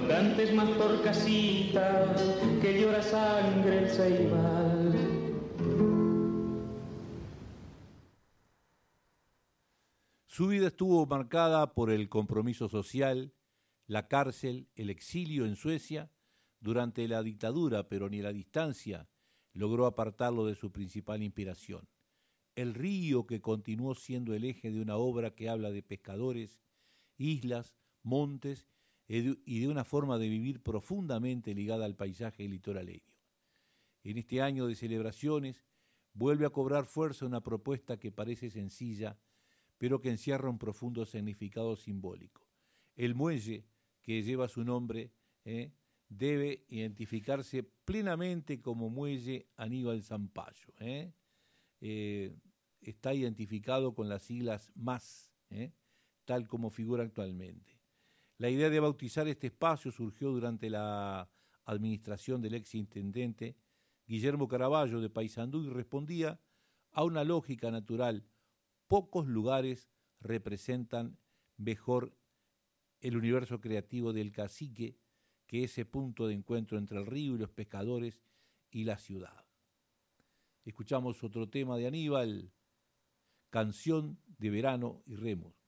cantes más por casita, que llora sangre el ceibal. Su vida estuvo marcada por el compromiso social, la cárcel, el exilio en Suecia durante la dictadura, pero ni la distancia logró apartarlo de su principal inspiración. El río, que continuó siendo el eje de una obra que habla de pescadores, islas, montes y de una forma de vivir profundamente ligada al paisaje litoraleño. En este año de celebraciones vuelve a cobrar fuerza una propuesta que parece sencilla, pero que encierra un profundo significado simbólico. El muelle que lleva su nombre debe identificarse plenamente como muelle Aníbal Zampayo. Está identificado con las siglas MAS, tal como figura actualmente. La idea de bautizar este espacio surgió durante la administración del ex intendente Guillermo Caraballo de Paysandú y respondía a una lógica natural. Pocos lugares representan mejor el universo creativo del cacique que ese punto de encuentro entre el río y los pescadores y la ciudad. Escuchamos otro tema de Aníbal, Canción de Verano y Remos.